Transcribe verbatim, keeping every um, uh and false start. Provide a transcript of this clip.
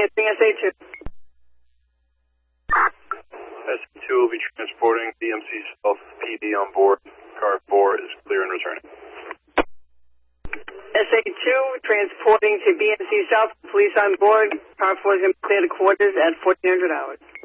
Transmitting S A two. S A two will be transporting B M C South, P D on board. Car four is clear and returning. S A two transporting to B M C South, police on board. Car four is going to clear the quarters at fourteen hundred hours.